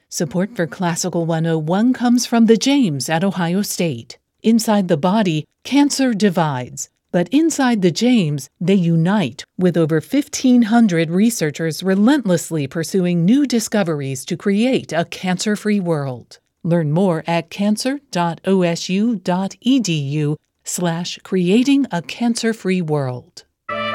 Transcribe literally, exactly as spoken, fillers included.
Support for Classical one oh one comes from the James at Ohio State. Inside the body, cancer divides, but inside the James, they unite, with over fifteen hundred researchers relentlessly pursuing new discoveries to create a cancer-free world. Learn more at cancer.osu.edu slash creating a cancer-free world.